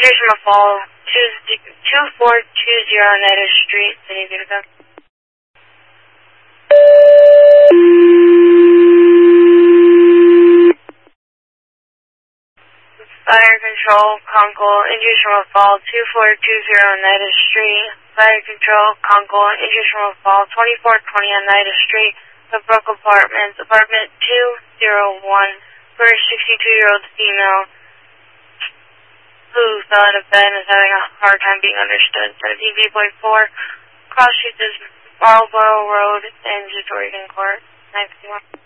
Injuries from a fall, 2420 Nettis Street, San Diego. Fire control, Concord, injuries from a fall, 2420 Nettis Street. Fire control, Concord, injuries from a fall, 2420 Nettis Street. The Brook Apartments, apartment 201, for a 62-year-old female who fell out of bed and is having a hard time being understood. 17B.4, cross streets is Marlborough Road and Oregon Court. 951.